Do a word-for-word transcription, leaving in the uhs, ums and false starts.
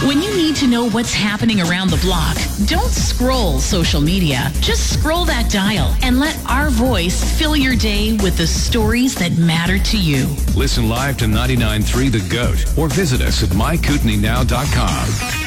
When you need to know what's happening around the block, don't scroll social media. Just scroll that dial and let our voice fill your day with the stories that matter to you. Listen live to ninety-nine point three The Goat or visit us at my kootenai now dot com.